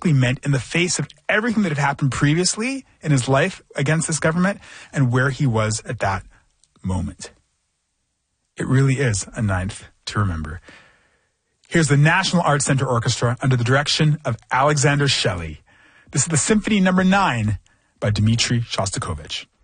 basically meant in the face of everything that had happened previously in his life against this government and where he was at that moment. It really is a ninth to remember. Here's the National Arts Center Orchestra under the direction of Alexander Shelley. This is the Symphony No. 9 by Dmitri Shostakovich.